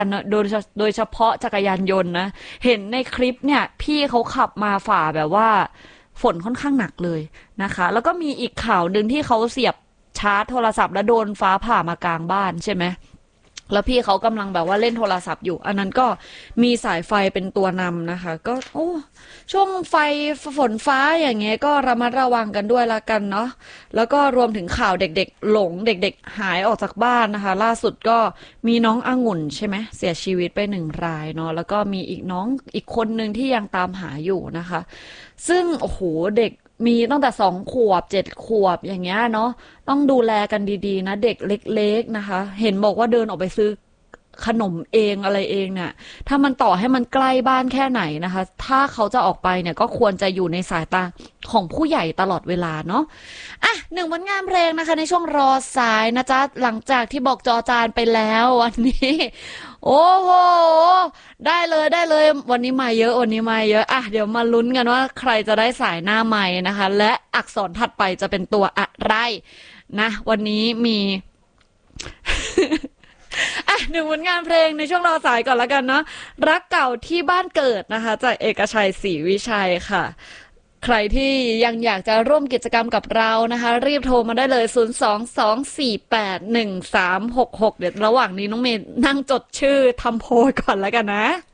นะโดยเฉพาะจักรยานยนต์นะเห็นในคลิปเนี่ยพี่เขาขับมาฝ่าแบบว่าฝนค่อนข้างหนักเลยนะคะแล้วก็มีอีกข่าวหนึ่งที่เขาเสียบชาร์จโทรศัพท์แล้วโดนฟ้าผ่ามากลางบ้านใช่ไหมแล้วพี่เขากำลังแบบว่าเล่นโทรศัพท์อยู่อันนั้นก็มีสายไฟเป็นตัวนำนะคะก็โอ้ช่วงไฟฝนฟ้าอย่างเงี้ยก็ระมัดระวังกันด้วยละกันเนาะแล้วก็รวมถึงข่าวเด็กๆหลงเด็กๆหายออกจากบ้านนะคะล่าสุดก็มีน้ององุ่นใช่ไหมเสียชีวิตไป1 รายเนาะแล้วก็มีอีกน้องอีกคนหนึ่งที่ยังตามหาอยู่นะคะซึ่งโอ้โหเด็กมีตั้งแต่2 ขวบ7 ขวบอย่างเงี้ยเนาะ ต้องดูแลกันดีๆนะเด็กเล็กๆนะคะเห็นบอกว่าเดินออกไปซื้อขนมเองอะไรเองเนี่ยถ้ามันต่อให้มันใกล้บ้านแค่ไหนนะคะถ้าเขาจะออกไปเนี่ยก็ควรจะอยู่ในสายตาของผู้ใหญ่ตลอดเวลาเนาะอ่ะ1 ผลงานเพลงนะคะในช่วงรอสายนะจ๊ะหลังจากที่บอกจอจานไปแล้ววันนี้โอ้โหได้เลยได้เลยวันนี้มาเยอะวันนี้มาเยอะอ่ะเดี๋ยวมาลุ้นกันว่าใครจะได้สายหน้าไม้นะคะและอักษรถัดไปจะเป็นตัวอะไร นะวันนี้มีอ่ะ1 ผลงานเพลงในช่วงรอสายก่อนแล้วกันเนาะรักเก่าที่บ้านเกิดนะคะจากเอกชัยศรีวิชัยค่ะใครที่ยังอยากจะร่วมกิจกรรมกับเรานะคะรีบโทรมาได้เลย022481366เดี๋ยวระหว่างนี้น้องเมย์นั่งจดชื่อทำโพยก่อนแล้วกันนะ